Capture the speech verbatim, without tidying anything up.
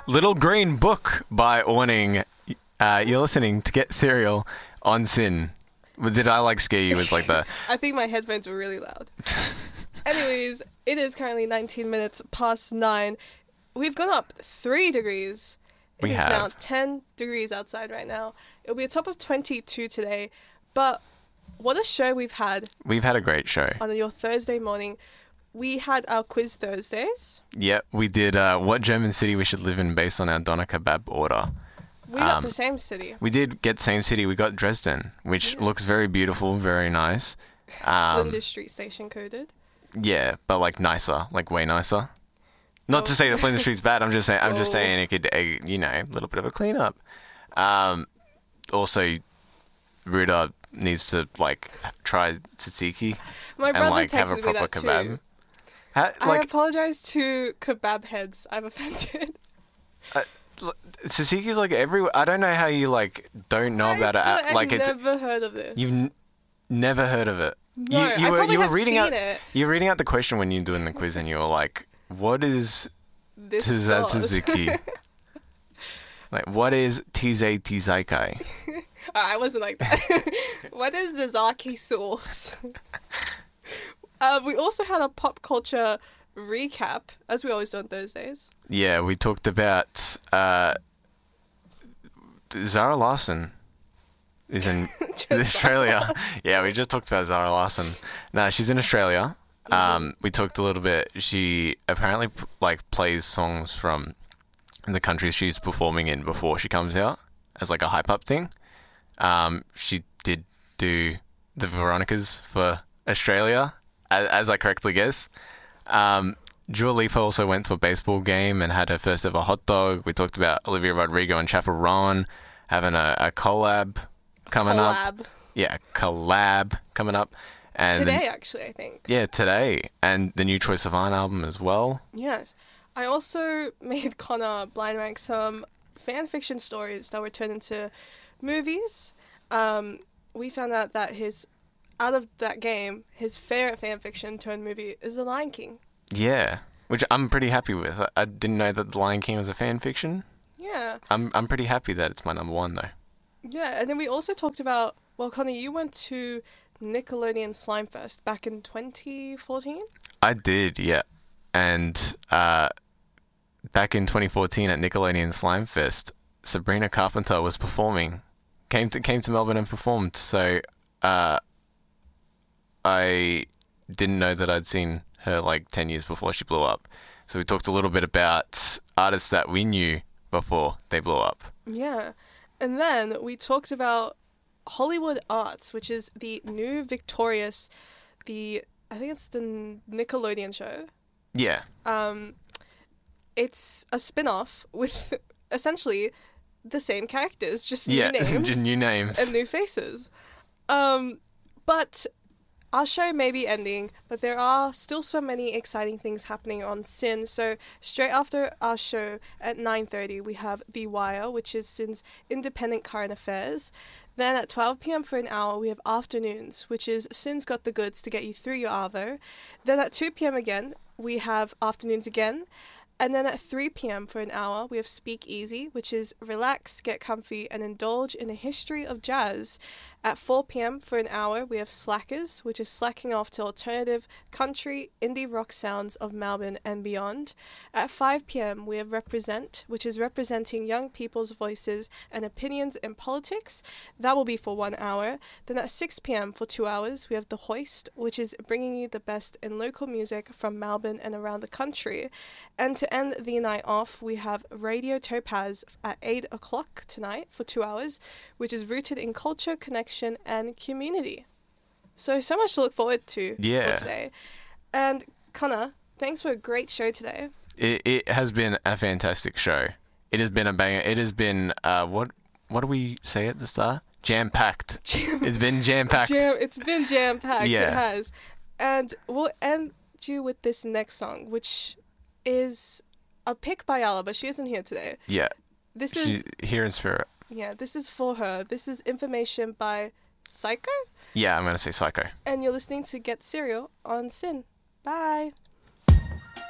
Little Green Book by Awning. Uh, you're listening to Get Serial on Sin. Did I like scare you with like the... I think my headphones were really loud. Anyways, it is currently nineteen minutes past nine. We've gone up three degrees. It We is have. now ten degrees outside right now. It'll be a top of twenty-two today. But what a show we've had We've had a great show. on your Thursday morning. We had our quiz Thursdays. Yep, we did uh, what German city we should live in based on our Doner Kebab order. We got Um, the same city. We did get same city. We got Dresden, which looks very beautiful, very nice. Um, Flinders Street Station coded. yeah, but like nicer, like way nicer. Not to Oh. say that Flinders Street's bad. I'm just saying. I'm just Oh. saying it could, uh, you know, a little bit of a cleanup. Um, also, Ruda needs to like try tzatziki My and brother like texted have a me proper that kebab. too. Ha- I like apologize to kebab heads I've offended. Tsatziki's like everywhere. I don't know how you like don't know about it. I feel At, I've like it's never heard of this. you've n- never heard of it. No, you, I you were probably you were have reading seen out it. you were reading out the question when you're doing the quiz, and you were like, "What is This sauce. tzatziki?" Like, what is tize tizaikai? I wasn't like that. What is the Zaki sauce? uh, we also had a pop culture recap, as we always do on Thursdays. Yeah, we talked about uh, Zara Larson is in Australia. Yeah, we just talked about Zara Larson. No, she's in Australia. Um, we talked a little bit. She apparently p- like plays songs from the countries she's performing in before she comes out as like a hype up thing. Um, she did do the Veronicas for Australia, as, as I correctly guess. Um, Dua Lipa also went to a baseball game and had her first ever hot dog. We talked about Olivia Rodrigo and Chappell Rowan having a, a collab coming up. Collab. Yeah, collab coming up. And Today, actually, I think. yeah, today. And the new Troye Sivan album as well. Yes. I also made Connor blind rank some fan fiction stories that were turned into movies. Um, we found out that his, out of that game, his favorite fan fiction turned movie is The Lion King. Yeah, which I'm pretty happy with. I- I didn't know that The Lion King was a fan fiction. Yeah. I'm I'm pretty happy that it's my number one though. Yeah, and then we also talked about, well, Connor, you went to Nickelodeon Slime Fest back in twenty fourteen? I did, yeah. And uh, back in twenty fourteen at Nickelodeon Slime Fest, Sabrina Carpenter was performing. Came to came to Melbourne and performed. So uh, I didn't know that I'd seen her like ten years before she blew up. So we talked a little bit about artists that we knew before they blew up. Yeah. And then we talked about Hollywood Arts, which is the new Victorious, the, I think it's the Nickelodeon show. Yeah. Um, it's a spin-off with essentially the same characters, just new Yeah, names just new names. and new faces. Um, but our show may be ending, but there are still so many exciting things happening on Sin. So straight after our show at nine thirty, we have The Wire, which is Sin's independent current affairs. Then at twelve p.m. for an hour, we have Afternoons, which is Sin's got the goods to get you through your arvo. Then at two p.m. again, we have Afternoons again. And then at three p.m. for an hour, we have Speak Easy, which is relax, get comfy, and indulge in a history of jazz. At four p.m. for an hour, we have Slackers, which is slacking off to alternative, country, indie rock sounds of Melbourne and beyond. At five p.m., we have Represent, which is representing young people's voices and opinions in politics. That will be for one hour. Then at six p.m. for two hours, we have The Hoist, which is bringing you the best in local music from Melbourne and around the country. And to end the night off, we have Radio Topaz at eight o'clock tonight for two hours, which is rooted in culture, connection, and community. So, so much to look forward to Yeah. for today. And Connor, thanks for a great show today. It, it has been a fantastic show. It has been a banger. It has been, uh, what what do we say at the start? Jam-packed. It's been jam-packed. Jam, it's been jam-packed, Yeah. it has. And we'll end you with this next song, which is a pick by Ella, but she isn't here today. Yeah. This is, She's here in spirit. yeah, this is for her. This is Information by Psycho, Yeah, I'm going to say Psycho. and you're listening to Get Serial on Sin. Bye.